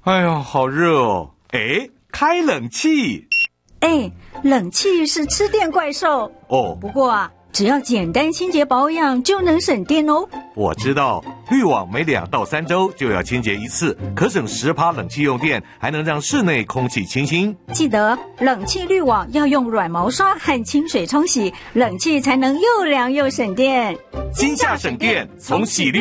哎呀，好热哦！哎，开冷气。 哎，冷气是吃电怪兽哦。 不过啊，只要简单清洁保养就能省电哦。 我知道，滤网每2到3周就要清洁一次，可省10%冷气用电，还能让室内空气清新。 记得冷气滤网要用软毛刷和清水冲洗，冷气才能又凉又省电。 今夏省电，从洗滤